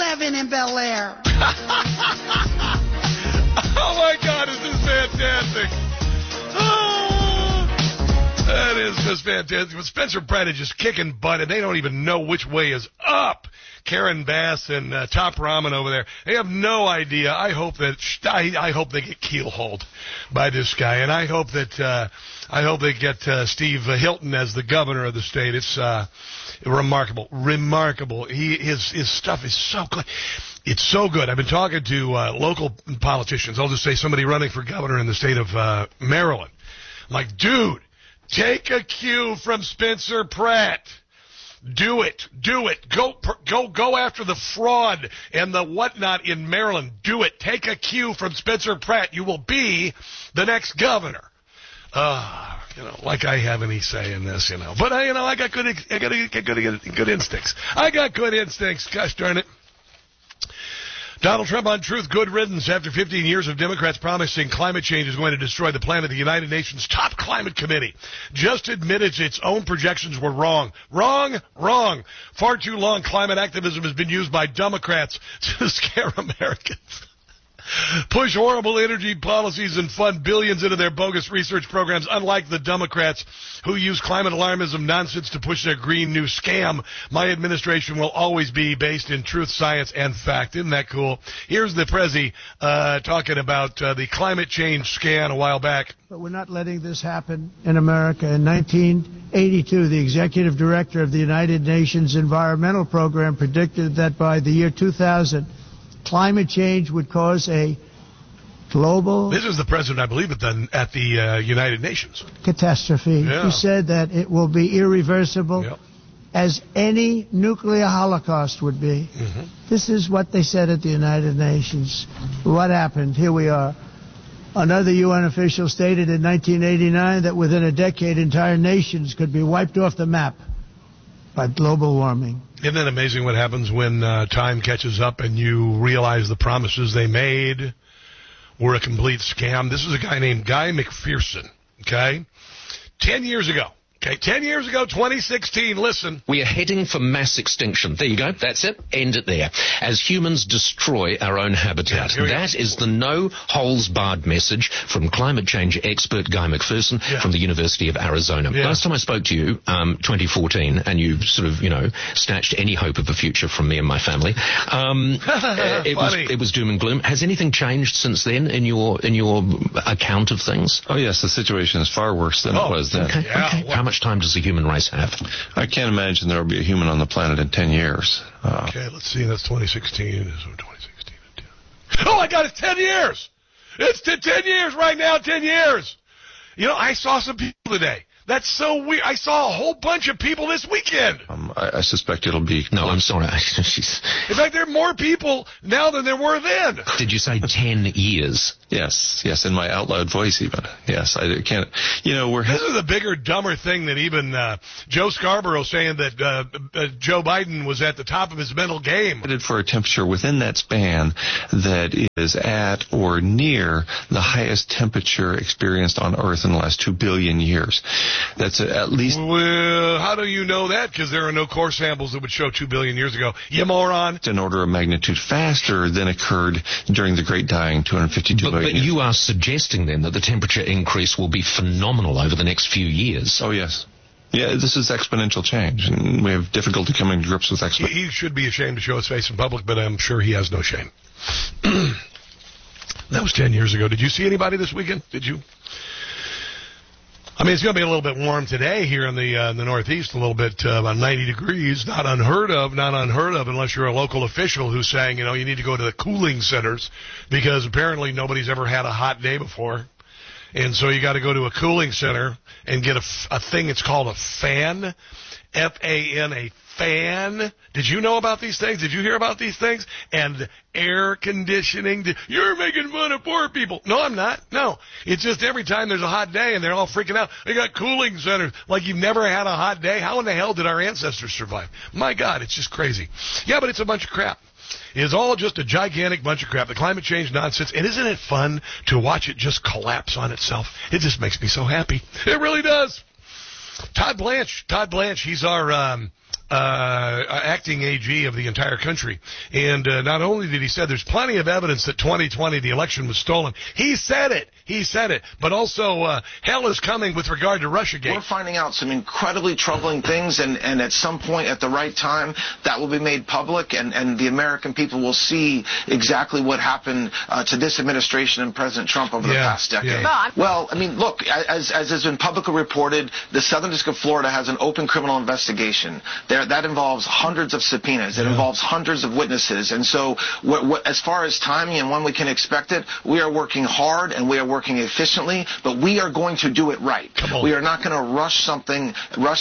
heaven in Bel Air. Oh, my God, is this fantastic. Oh, that is just fantastic. But Spencer Pratt is just kicking butt, and they don't even know which way is up. Karen Bass and Top Ramen over there, they have no idea. I hope that I hope they get keelhauled by this guy, and I hope that they get Steve Hilton as the governor of the state. It's remarkable. His stuff is so good. It's so good. I've been talking to local politicians. I'll just say somebody running for governor in the state of Maryland. I'm like, dude, take a cue from Spencer Pratt. Do it. Go after the fraud and the whatnot in Maryland. Do it. Take a cue from Spencer Pratt. You will be the next governor. Like I have any say in this, But I got good instincts. I got good instincts. Gosh darn it. Donald Trump on Truth, good riddance. After 15 years of Democrats promising climate change is going to destroy the planet, the United Nations top climate committee just admitted its own projections were wrong. Wrong. Far too long, climate activism has been used by Democrats to scare Americans. Push horrible energy policies and fund billions into their bogus research programs, unlike the Democrats who use climate alarmism nonsense to push their Green New scam. My administration will always be based in truth, science, and fact. Isn't that cool? Here's the Prezi talking about the climate change scan a while back. But we're not letting this happen in America. In 1982, the executive director of the United Nations Environmental Program predicted that by the year 2000, climate change would cause a global... This is the president, I believe, at the United Nations. Catastrophe. Yeah. He said that it will be irreversible, as any nuclear holocaust would be. Mm-hmm. This is what they said at the United Nations. What happened? Here we are. Another UN official stated in 1989 that within a decade, entire nations could be wiped off the map by global warming. Isn't it amazing what happens when time catches up and you realize the promises they made were a complete scam? This is a guy named Guy McPherson, okay? 10 years ago. Okay, 10 years ago, 2016, listen. We are heading for mass extinction. There you go. That's it. End it there. As humans destroy our own habitat. That is the no-holes-barred message from climate change expert Guy McPherson from the University of Arizona. Yeah. Last time I spoke to you, 2014, and you sort of, snatched any hope of a future from me and my family. It was doom and gloom. Has anything changed since then in your account of things? Oh, yes. The situation is far worse than it was then. Okay. How much time does the human race have? I can't imagine there will be a human on the planet in 10 years. Okay, let's see. That's 2016. 2016. Oh, my God, it's 10 years. It's 10 years right now, 10 years. I saw some people today. That's so weird. I saw a whole bunch of people this weekend. I suspect it'll be... No, I'm sorry. In fact, there are more people now than there were then. Did you say 10 years? Yes, in my out loud voice even. Yes, I can't... This is a bigger, dumber thing than even Joe Scarborough saying that Joe Biden was at the top of his mental game. For a temperature within that span that is at or near the highest temperature experienced on Earth in the last 2 billion years. That's at least... Well, how do you know that? Because there are no core samples that would show 2 billion years ago. You moron. It's an order of magnitude faster than occurred during the Great Dying 252 billion But you are suggesting then that the temperature increase will be phenomenal over the next few years. Oh, yes. Yeah, this is exponential change, and we have difficulty coming to grips with exponential. He should be ashamed to show his face in public, but I'm sure he has no shame. That was 10 years ago. Did you see anybody this weekend? Did you? I mean, it's going to be a little bit warm today here in the Northeast, a little bit, about 90 degrees. Not unheard of unless you're a local official who's saying, you need to go to the cooling centers because apparently nobody's ever had a hot day before. And so you got to go to a cooling center and get a thing. It's called a fan, F-A-N, a fan. Did you know about these things? Did you hear about these things? And air conditioning. You're making fun of poor people. No, I'm not. No. It's just every time there's a hot day and they're all freaking out, they got cooling centers like you've never had a hot day. How in the hell did our ancestors survive? My God, it's just crazy. Yeah, but it's a bunch of crap. It's all just a gigantic bunch of crap. The climate change nonsense. And isn't it fun to watch it just collapse on itself? It just makes me so happy. It really does. Todd Blanche. He's our acting AG of the entire country. And not only did he say there's plenty of evidence that 2020 the election was stolen, he said it, but also hell is coming with regard to Russiagate. We're finding out some incredibly troubling things, and at some point at the right time, that will be made public, and the American people will see exactly what happened to this administration and President Trump over the past decade. Yeah. Well, I mean, look, as has been publicly reported, the Southern District of Florida has an open criminal investigation. That involves hundreds of subpoenas. It involves hundreds of witnesses. And so as far as timing and when we can expect it, we are working hard and we are working efficiently, but we are going to do it right. We are not going to rush something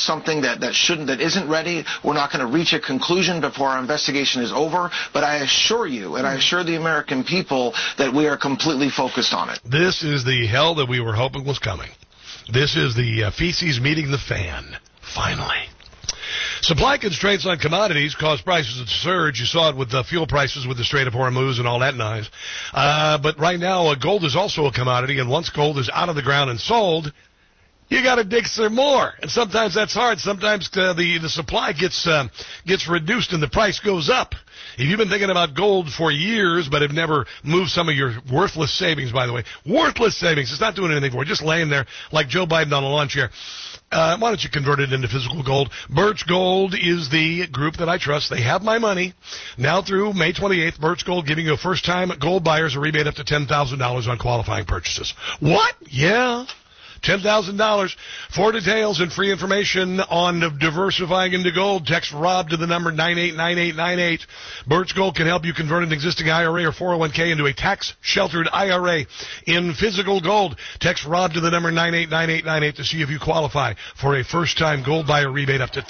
that isn't ready. We're not going to reach a conclusion before our investigation is over. But I assure you, and I assure the American people, that we are completely focused on it. This is the hell that we were hoping was coming. This is the feces meeting the fan, finally. Supply constraints on commodities caused prices to surge. You saw it with the fuel prices with the Strait of Hormuz and all that noise. But right now, gold is also a commodity, and once gold is out of the ground and sold, you got to dig some more. And sometimes that's hard. Sometimes the supply gets reduced and the price goes up. If you've been thinking about gold for years but have never moved some of your worthless savings, by the way, worthless savings, it's not doing anything for it, just laying there like Joe Biden on a lawn chair. Why don't you convert it into physical gold? Birch Gold is the group that I trust. They have my money. Now through May 28th, Birch Gold giving you first-time gold buyers a rebate up to $10,000 on qualifying purchases. What? Yeah. $10,000. For details and free information on diversifying into gold, text Rob to the number 989898. Birch Gold can help you convert an existing IRA or 401k into a tax-sheltered IRA in physical gold. Text Rob to the number 989898 to see if you qualify for a first-time gold buyer rebate up to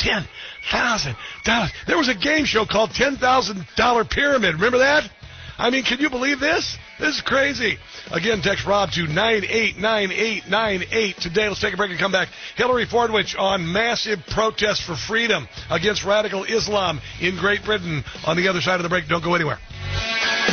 $10,000. There was a game show called $10,000 Pyramid. Remember that? I mean, can you believe this? This is crazy. Again, text Rob to 989898 today. Let's take a break and come back. Hillary Fordwich on massive protests for freedom against radical Islam in Great Britain. On the other side of the break, don't go anywhere.